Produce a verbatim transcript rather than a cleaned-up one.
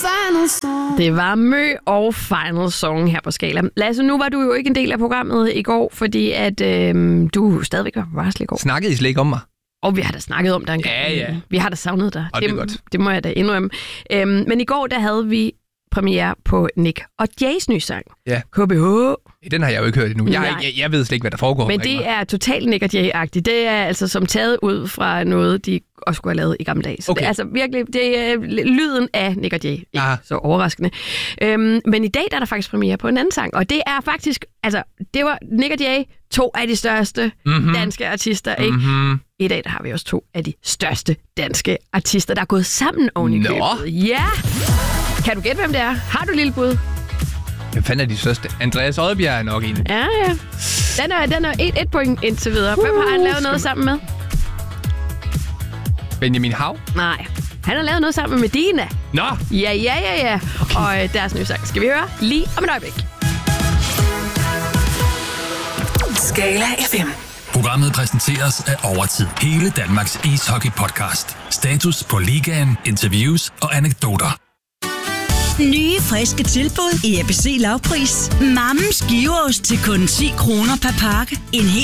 final song. Det var Mø og Final Song her på Skala. Lasse, nu var du jo ikke en del af programmet i går, fordi at øh, du stadigvæk var på varsel i går. Snakkede I slet ikke om mig? Og vi har da snakket om dig en gang. Ja, ja. Vi har da savnet dig. Og det er godt. Det må jeg da indrømme. Øhm, men i går, der havde vi premiere på Nick og Jays nye sang. Ja. K B H. Den har jeg jo ikke hørt endnu. Jeg, jeg, jeg ved slet ikke, hvad der foregår. Men det er totalt Nick og Jay-agtigt. Det er altså som taget ud fra noget, de også skulle have lavet i gamle dage. Så okay. det er altså virkelig det er lyden af Nick og Jay. Ikke Aha. så overraskende. Øhm, men i dag der er der faktisk premiere på en anden sang. Og det er faktisk, altså det var Nick og Jay, to af de største mm-hmm. danske artister. Ikke? Mm-hmm. I dag der har vi også to af de største danske artister, der er gået sammen oven i købet. Ja! Kan du gætte, hvem det er? Har du et lille bud? Hvem fanden er de største? Andreas Oddbjerg er nok en. Ja, ja. Den er, den er et, et point indtil videre. Hvem har han lavet noget sammen med? Benjamin Hav? Nej. Han har lavet noget sammen med Medina. Nå! Ja, ja, ja, ja. Okay. Og øh, deres nye sang skal vi høre lige om et øjeblik. Skala F M. Programmet præsenteres af Overtid. Hele Danmarks ishockey-podcast. Status på ligaen, interviews og anekdoter. Nye, friske tilbud i A B C Lavpris. Mammens giveost til kun ti kroner per pakke. En hel